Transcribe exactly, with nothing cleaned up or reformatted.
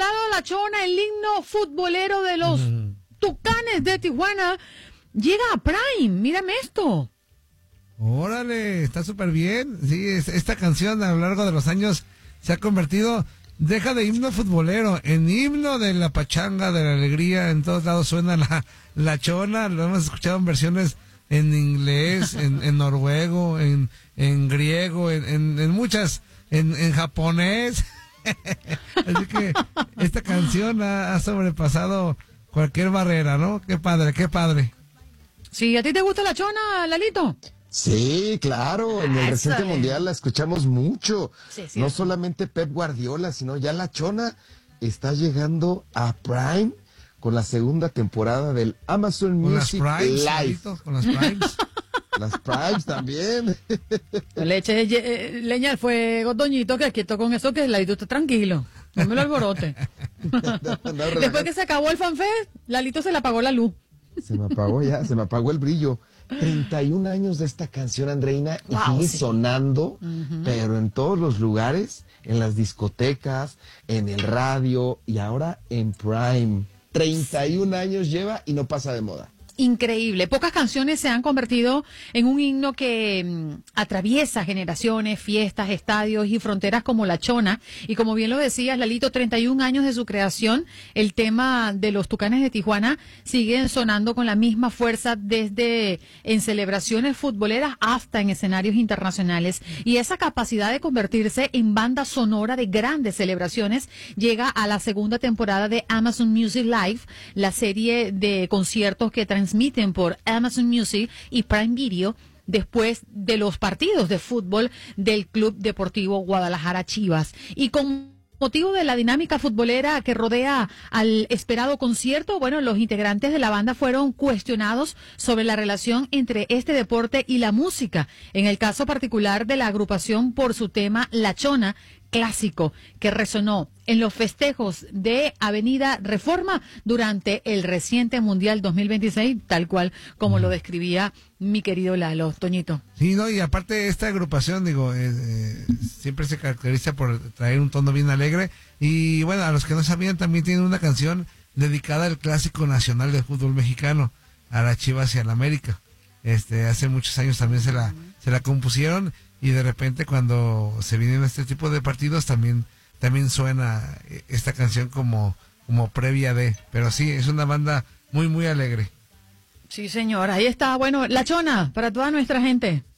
lado La Chona, el himno futbolero de los mm. Tucanes de Tijuana, llega a Prime. Mírame esto. Órale, está súper bien. Sí, esta canción a lo largo de los años se ha convertido, deja de himno futbolero, en himno de la pachanga, de la alegría. En todos lados suena la, la Chona. Lo hemos escuchado en versiones en inglés, en, en noruego, en, en griego, en, en, en muchas, en, en japonés. Así que esta canción ha, ha sobrepasado cualquier barrera, ¿no? Qué padre, qué padre. Sí, ¿a ti te gusta la Chona, Lalito? Sí, claro, en el reciente mundial la escuchamos mucho. Sí, sí, no sí. solamente Pep Guardiola, sino ya la Chona está llegando a Prime con la segunda temporada del Amazon con Music las Primes, Live. Lalito, con las Primes. Las Primes también. Le eché eh, leña al fuego, Doñito, que quieto con eso, que Lalito está tranquilo. No me lo alborote. No, no, Después que se acabó el fanfest, Lalito se le apagó la luz. Se me apagó ya, se me apagó el brillo. treinta y un años de esta canción, Andreina, y wow, sigue sí. sonando, uh-huh. pero en todos los lugares, en las discotecas, en el radio y ahora en Prime. treinta y un años lleva y no pasa de moda. Increíble. Pocas canciones se han convertido en un himno que mmm, atraviesa generaciones, fiestas, estadios y fronteras como La Chona. Y como bien lo decías, Lalito, treinta y un años de su creación, el tema de los Tucanes de Tijuana sigue sonando con la misma fuerza desde en celebraciones futboleras hasta en escenarios internacionales. Y esa capacidad de convertirse en banda sonora de grandes celebraciones llega a la segunda temporada de Amazon Music Live, la serie de conciertos que transmiten por Amazon Music y Prime Video después de los partidos de fútbol del Club Deportivo Guadalajara Chivas. Y con motivo de la dinámica futbolera que rodea al esperado concierto, bueno, los integrantes de la banda fueron cuestionados sobre la relación entre este deporte y la música. En el caso particular de la agrupación por su tema La Chona, clásico que resonó en los festejos de Avenida Reforma durante el reciente Mundial dos mil veintiséis, tal cual como mm. lo describía mi querido Lalo, Toñito. Sí, no, y aparte esta agrupación, digo, eh, eh, siempre se caracteriza por traer un tono bien alegre, y bueno, a los que no sabían, también tienen una canción dedicada al clásico nacional del fútbol mexicano, a la Chivas y a la América. Este, hace muchos años también se la, se la compusieron, y de repente cuando se vienen este tipo de partidos también también suena esta canción como como previa de, pero sí, es una banda muy muy alegre. Sí, señor, ahí está, bueno, La Chona para toda nuestra gente.